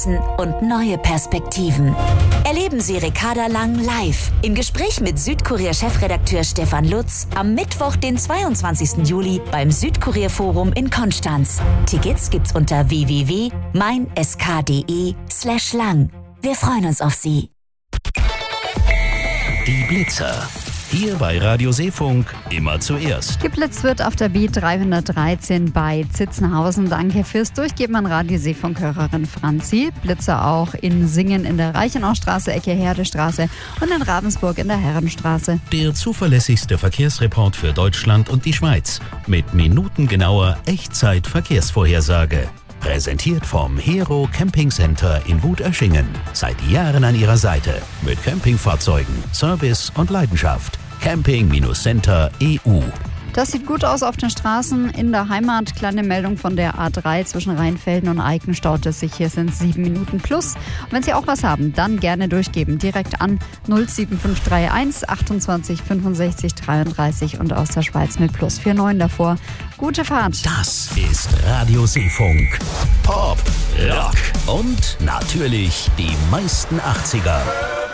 Wissen und neue Perspektiven. Erleben Sie Ricarda Lang live im Gespräch mit Südkurier-Chefredakteur Stefan Lutz am Mittwoch, den 22. Juli beim Südkurier-Forum in Konstanz. Tickets gibt's unter www.meinsk.de/lang. Wir freuen uns auf Sie. Die Blitzer. Hier bei Radio Seefunk immer zuerst. Geblitzt wird auf der B313 bei Zitzenhausen. Danke fürs Durchgeben an Radio Seefunk-Hörerin Franzi. Blitzer auch in Singen in der Reichenaustraße, Ecke Herdestraße und in Ravensburg in der Herrenstraße. Der zuverlässigste Verkehrsreport für Deutschland und die Schweiz. Mit minutengenauer Echtzeit-Verkehrsvorhersage. Präsentiert vom Hero Camping Center in Wut-Öschingen. Seit Jahren an Ihrer Seite. Mit Campingfahrzeugen, Service und Leidenschaft. Camping-Center EU. Das sieht gut aus auf den Straßen in der Heimat. Kleine Meldung von der A3 zwischen Rheinfelden und Eiken staut es sich. Hier sind 7 Minuten plus. Und wenn Sie auch was haben, dann gerne durchgeben. Direkt an 07531 28 65 33 und aus der Schweiz mit plus 49 davor. Gute Fahrt. Das ist Radio Seefunk. Pop, Rock und natürlich die meisten 80er.